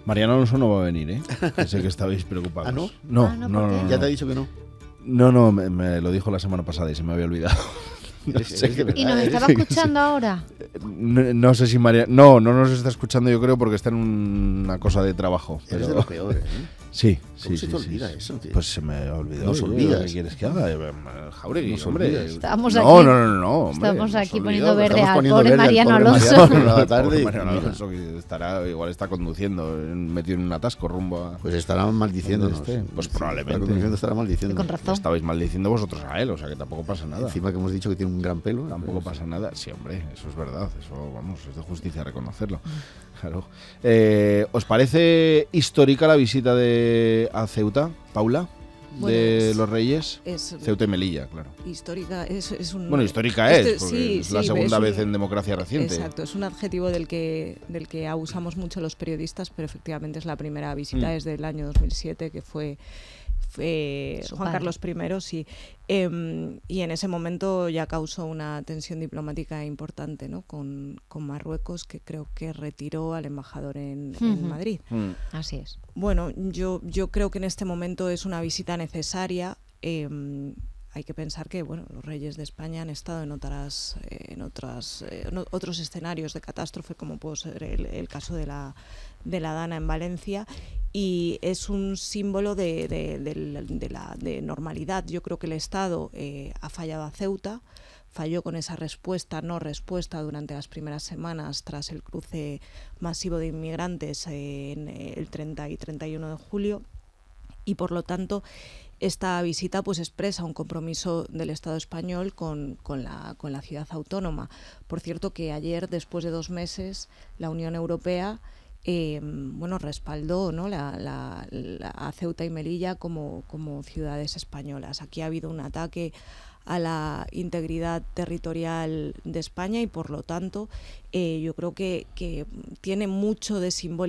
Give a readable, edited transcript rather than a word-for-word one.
Mariano Alonso no va a venir, ¿eh? Que sé que estabais preocupados. ¿Ah, no? No. ¿Ya te ha dicho que no? No, me lo dijo la semana pasada y se me había olvidado. ¿Y nos estaba escuchando ahora? No sé si Mariano... No nos está escuchando, yo creo, porque está en una cosa de trabajo. Eres de lo peor, ¿eh? Sí. ¿Cómo se te olvida eso, tío? Pues se me olvidó. Nos olvidas. ¿Qué quieres que haga? Jauregui, Nos hombre. olvidas. Estamos aquí, hombre, estamos aquí nos poniendo olvidó. verde Estamos al poniendo pobre verde al Mariano pobre Alonso. Mariano por la tarde. Pobre Mariano Alonso, que igual está conduciendo, metido en un atasco rumbo a... Pues estará maldiciéndonos. Pues probablemente. Estará conduciendo, estará maldiciendo. Con razón. Estabais maldiciendo vosotros a él, o sea que tampoco pasa nada. Encima que hemos dicho que tiene un gran pelo. Tampoco pasa nada. Sí, hombre, eso es verdad. Eso, vamos, es de justicia reconocerlo. Claro. ¿Os parece histórica la visita a Ceuta, Paula? De los Reyes, Ceuta y Melilla, claro. Histórica es un... Bueno, histórica es, porque es la segunda vez en democracia reciente. Exacto, es un adjetivo del que abusamos mucho los periodistas, pero efectivamente es la primera visita desde el año 2007, que fue Juan Carlos I, sí. Y en ese momento ya causó una tensión diplomática importante, ¿no? con Marruecos, que creo que retiró al embajador en Madrid. Así es. Bueno, yo creo que en este momento es una visita necesaria. Hay que pensar que los reyes de España han estado en otros escenarios de catástrofe, como puede ser el caso de la Dana en Valencia, y es un símbolo de normalidad. Yo creo que el Estado ha fallado a Ceuta, falló con esa no respuesta durante las primeras semanas tras el cruce masivo de inmigrantes en el 30 y 31 de julio, y por lo tanto esta visita pues expresa un compromiso del Estado español con la ciudad autónoma. Por cierto, que ayer, después de 2 meses, la Unión Europea respaldó, ¿no? a Ceuta y Melilla como ciudades españolas. Aquí ha habido un ataque a la integridad territorial de España y por lo tanto yo creo que tiene mucho de simbólico